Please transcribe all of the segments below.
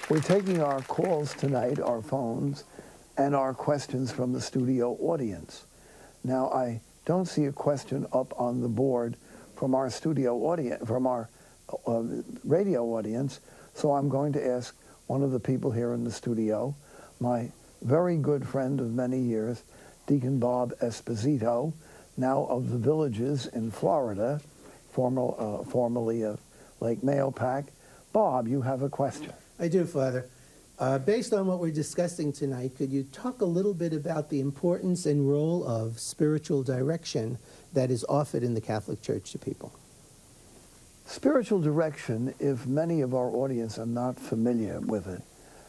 We're taking our calls tonight, our phones, and our questions from the studio audience. Now, I don't see a question up on the board from our studio audience, from our radio audience, so I'm going to ask one of the people here in the studio, my very good friend of many years, Deacon Bob Esposito, now of the Villages in Florida, formerly of Lake Mahopac. Bob, you have a question. I do, Father. Based on what we're discussing tonight, could you talk a little bit about the importance and role of spiritual direction that is offered in the Catholic Church to people? Spiritual direction, if many of our audience are not familiar with it,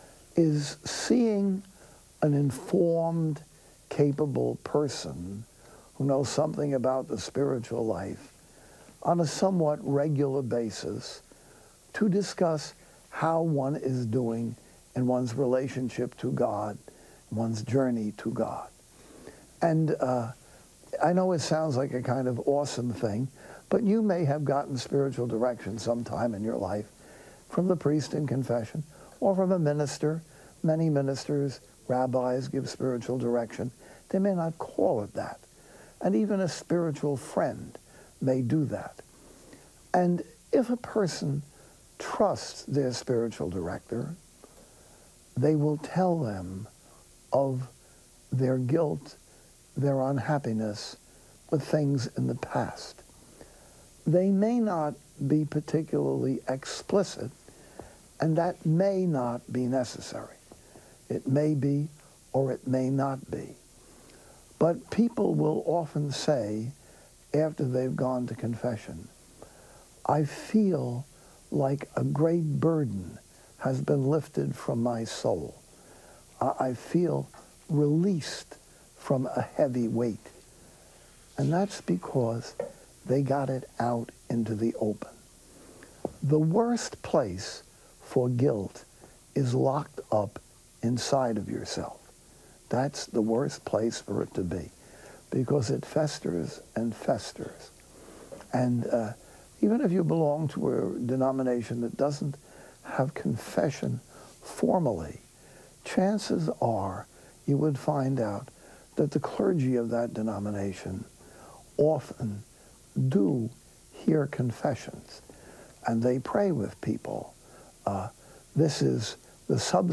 is seeing an informed, capable person who knows something about the spiritual life on a somewhat regular basis to discuss how one is doing in one's relationship to God, one's journey to God. And I know it sounds like a kind of awesome thing, but you may have gotten spiritual direction sometime in your life from the priest in confession or from a minister. Many ministers, rabbis give spiritual direction. They may not call it that. And even a spiritual friend may do that. And if a person trusts their spiritual director, they will tell them of their guilt, their unhappiness with things in the past. They may not be particularly explicit, and that may not be necessary. It may be, or it may not be. But people will often say, after they've gone to confession, I feel like a great burden has been lifted from my soul. I feel released from a heavy weight. And that's because they got it out into the open. The worst place for guilt is locked up inside of yourself. That's the worst place for it to be, because it festers and festers. And even if you belong to a denomination that doesn't have confession formally, chances are you would find out that the clergy of that denomination often do hear confessions, and they pray with people. This is the